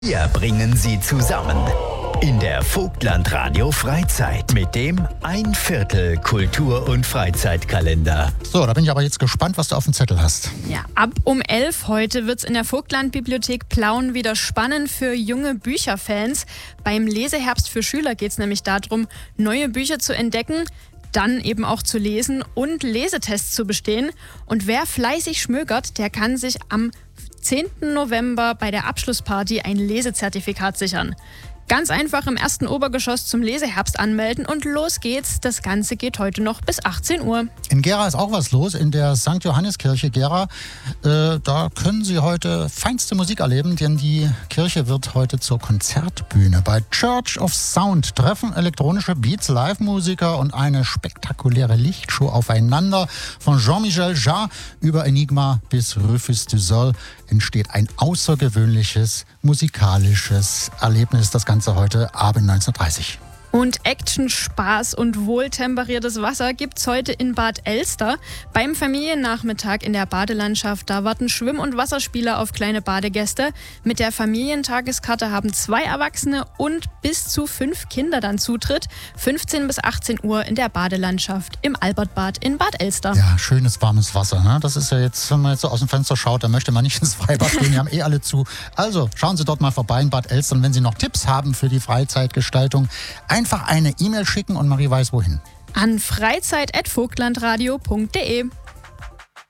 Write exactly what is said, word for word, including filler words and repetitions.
Wir bringen sie zusammen in der Vogtland-Radio Freizeit mit dem ein Viertel Kultur- und Freizeitkalender. So, da bin ich aber jetzt gespannt, was du auf dem Zettel hast. Ja, ab um elf heute wird es in der Vogtland-Bibliothek Plauen wieder spannend für junge Bücherfans. Beim Leseherbst für Schüler geht es nämlich darum, neue Bücher zu entdecken, dann eben auch zu lesen und Lesetests zu bestehen. Und wer fleißig schmökert, der kann sich am zehnten November bei der Abschlussparty ein Lesezertifikat sichern. Ganz einfach im ersten Obergeschoss zum Leseherbst anmelden und los geht's. Das Ganze geht heute noch bis achtzehn Uhr. In Gera ist auch was los, in der Sankt Johanneskirche Gera. Äh, da können Sie heute feinste Musik erleben, denn die Kirche wird heute zur Konzertbühne. Bei Church of Sound treffen elektronische Beats, Live-Musiker und eine spektakuläre Lichtshow aufeinander. Von Jean-Michel Jarre über Enigma bis Rufus du Sol entsteht ein außergewöhnliches musikalisches Erlebnis. Das Ganze heute Abend neunzehn Uhr dreißig. Und Action, Spaß und wohltemperiertes Wasser gibt's heute in Bad Elster. Beim Familiennachmittag in der Badelandschaft, da warten Schwimm- und Wasserspiele auf kleine Badegäste. Mit der Familientageskarte haben zwei Erwachsene und bis zu fünf Kinder dann Zutritt. fünfzehn bis achtzehn Uhr in der Badelandschaft im Albertbad in Bad Elster. Ja, schönes warmes Wasser. Ne? Das ist ja jetzt, wenn man jetzt so aus dem Fenster schaut, da möchte man nicht ins Freibad gehen. Die haben eh alle zu. Also schauen Sie dort mal vorbei in Bad Elster. Und wenn Sie noch Tipps haben für die Freizeitgestaltung, einfach eine E-Mail schicken und Marie weiß wohin. An freizeit at vogtlandradio punkt de.